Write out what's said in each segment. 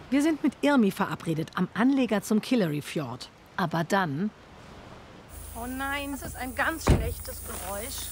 Wir sind mit Irmi verabredet am Anleger zum Killary Fjord. Aber dann... Oh nein, das ist ein ganz schlechtes Geräusch.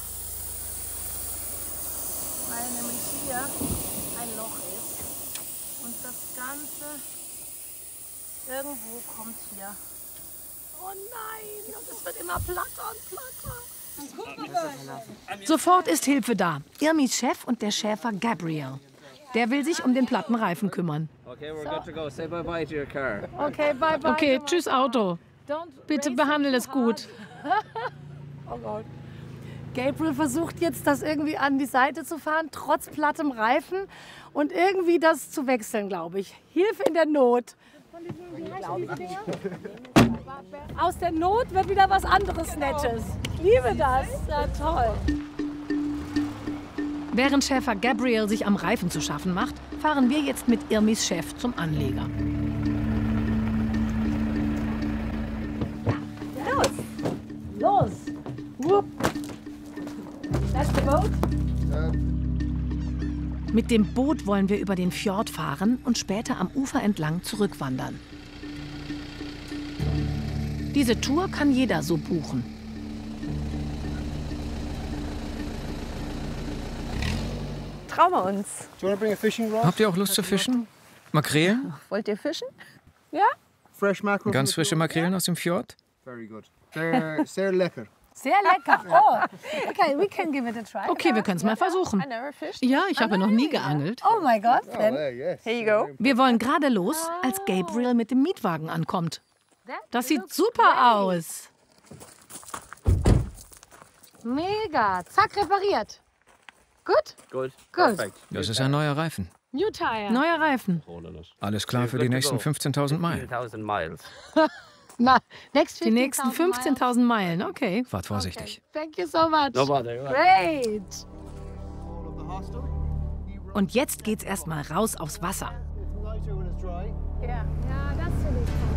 Weil nämlich hier ein Loch ist. Und das Ganze irgendwo kommt hier. Oh nein, und es wird immer platter und platter. Sofort ist Hilfe da. Irmis Chef und der Schäfer Gabriel. Der will sich um den platten Reifen kümmern. Okay, we're good to go. Say bye-bye to your car. Okay, bye bye. Okay, tschüss Auto. Bitte behandle es gut. Oh Gott. Gabriel versucht jetzt, das irgendwie an die Seite zu fahren, trotz plattem Reifen. Und irgendwie das zu wechseln, glaube ich. Hilfe in der Not. Aus der Not wird wieder was anderes Nettes. Ich liebe das. Ja, toll. Während Schäfer Gabriel sich am Reifen zu schaffen macht, fahren wir jetzt mit Irmis Chef zum Anleger. Los! Whoop. That's the boat. Mit dem Boot wollen wir über den Fjord fahren und später am Ufer entlang zurückwandern. Diese Tour kann jeder so buchen. Trauen wir uns. Habt ihr auch Lust zu fischen? Makrelen? Wollt ihr fischen? Ja? Ganz frische Makrelen aus dem Fjord? Sehr lecker. Sehr lecker. Oh, okay, we can give it a try. Okay, wir können es mal versuchen. I never fished. Ja, ich habe noch nie geangelt. Oh mein Gott. Here you go. Wir wollen gerade los, als Gabriel mit dem Mietwagen ankommt. Das sieht super aus. Mega. Zack, repariert. Gut? Good. Gut. Perfect. Das ist ein neuer Reifen. New tire. Neuer Reifen. Alles klar für die nächsten 15.000 Meilen. 1000 miles. Na, next Die nächsten 15.000 15.000 Meilen, okay. Fahrt vorsichtig. Thank you so much. No bother. Great. Und jetzt geht's erstmal raus aufs Wasser. Ja, das finde ich toll.